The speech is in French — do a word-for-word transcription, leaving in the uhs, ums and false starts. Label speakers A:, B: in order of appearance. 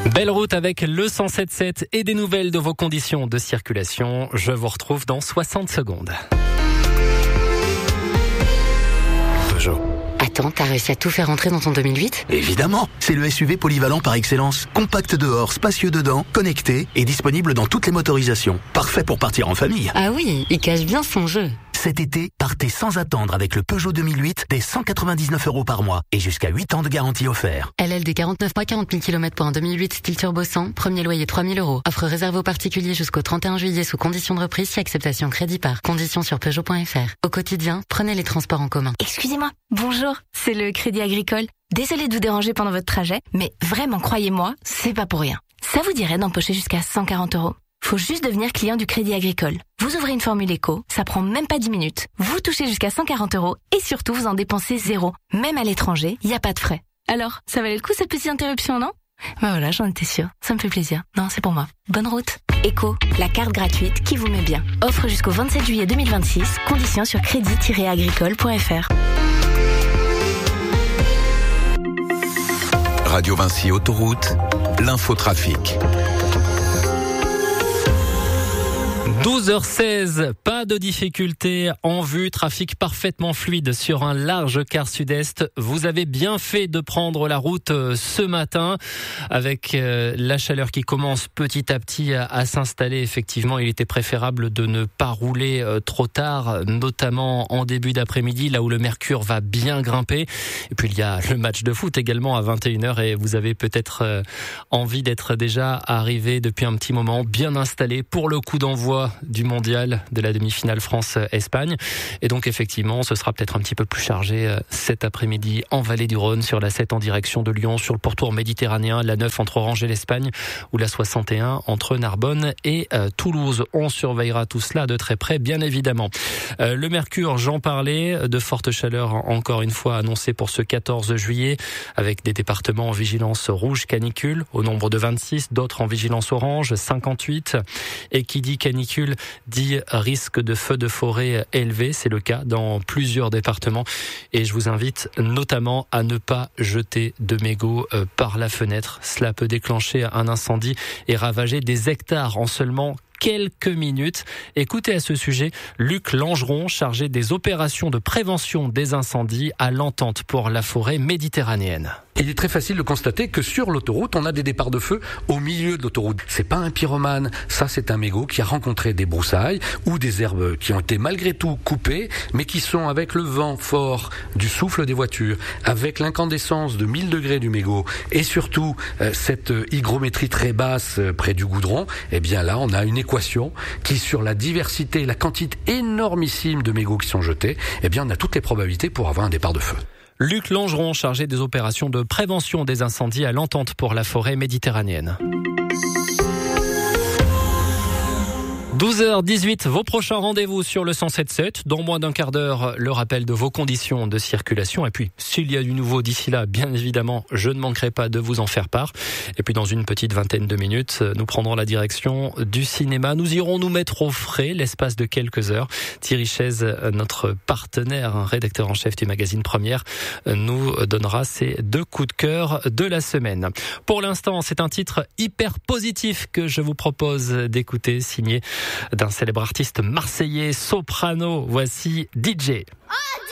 A: Belle route avec le cent sept sept et des nouvelles de vos conditions de circulation. Je vous retrouve dans soixante secondes.
B: Peugeot.
C: Attends, t'as réussi à tout faire rentrer dans ton deux mille huit ?
B: Évidemment, c'est le S U V polyvalent par excellence. Compact dehors, spacieux dedans, connecté et disponible dans toutes les motorisations. Parfait pour partir en famille.
C: Ah oui, il cache bien son jeu.
B: Cet été, partez sans attendre avec le Peugeot deux mille huit dès cent quatre-vingt-dix-neuf euros par mois et jusqu'à huit ans de garantie offert.
C: L L D quarante-neuf mois, quarante mille kilomètres pour un deux mille huit style turbo cent, premier loyer trois mille euros. Offre réservée aux particuliers jusqu'au trente et un juillet sous conditions de reprise si acceptation crédit par. Conditions sur Peugeot point F R. Au quotidien, prenez les transports en commun.
D: Excusez-moi, bonjour, c'est le Crédit Agricole. Désolée de vous déranger pendant votre trajet, mais vraiment, croyez-moi, c'est pas pour rien. Ça vous dirait d'empocher jusqu'à cent quarante euros. Faut juste devenir client du Crédit Agricole. Vous ouvrez une formule éco, ça prend même pas dix minutes. Vous touchez jusqu'à cent quarante euros et surtout vous en dépensez zéro. Même à l'étranger, il n'y a pas de frais. Alors, ça valait le coup cette petite interruption, non ? Ben voilà, j'en étais sûre. Ça me fait plaisir. Non, c'est pour moi. Bonne route. Éco, la carte gratuite qui vous met bien. Offre jusqu'au vingt-sept juillet deux mille vingt-six. Conditions sur crédit tiret agricole point F R.
E: Radio Vinci Autoroute, l'infotrafic.
A: douze heures seize, pas de difficulté en vue, trafic parfaitement fluide sur un large quart sud-est. Vous avez bien fait de prendre la route ce matin avec la chaleur qui commence petit à petit à, à s'installer. Effectivement, il était préférable de ne pas rouler trop tard, notamment en début d'après-midi, là où le mercure va bien grimper. Et puis il y a le match de foot également à vingt et une heures et vous avez peut-être envie d'être déjà arrivé depuis un petit moment, bien installé pour le coup d'envoi du mondial de la demi-finale France-Espagne. Et donc effectivement, ce sera peut-être un petit peu plus chargé cet après-midi en Vallée du Rhône, sur la sept en direction de Lyon, sur le pourtour méditerranéen, la neuf entre Orange et l'Espagne, ou la soixante et un entre Narbonne et euh, Toulouse. On surveillera tout cela de très près, bien évidemment. Euh, le mercure, j'en parlais, de fortes chaleurs encore une fois annoncées pour ce quatorze juillet, avec des départements en vigilance rouge canicule au nombre de vingt-six, d'autres en vigilance orange, cinquante-huit. Et qui dit canicule dit risque de feux de forêt élevé. C'est le cas dans plusieurs départements. Et je vous invite notamment à ne pas jeter de mégots par la fenêtre. Cela peut déclencher un incendie et ravager des hectares en seulement quelques minutes. Écoutez à ce sujet Luc Langeron, chargé des opérations de prévention des incendies à l'Entente pour la forêt méditerranéenne.
F: Il est très facile de constater que sur l'autoroute, on a des départs de feu au milieu de l'autoroute. C'est pas un pyromane, ça c'est un mégot qui a rencontré des broussailles ou des herbes qui ont été malgré tout coupées, mais qui sont avec le vent fort du souffle des voitures, avec l'incandescence de mille degrés du mégot et surtout euh, cette hygrométrie très basse euh, près du goudron. Eh bien là, on a une équation qui, sur la diversité, la quantité énormissime de mégots qui sont jetés, eh bien on a toutes les probabilités pour avoir un départ de feu.
A: Luc Langeron, chargé des opérations de prévention des incendies à l'Entente pour la forêt méditerranéenne. douze heures dix-huit, vos prochains rendez-vous sur le cent sept sept. Dans moins d'un quart d'heure, le rappel de vos conditions de circulation. Et puis, s'il y a du nouveau d'ici là, bien évidemment, je ne manquerai pas de vous en faire part. Et puis, dans une petite vingtaine de minutes, nous prendrons la direction du cinéma. Nous irons nous mettre au frais l'espace de quelques heures. Thierry Chaise, notre partenaire, rédacteur en chef du magazine Première, nous donnera ses deux coups de cœur de la semaine. Pour l'instant, c'est un titre hyper positif que je vous propose d'écouter, signé d'un célèbre artiste marseillais soprano. Voici D J.
G: Oh,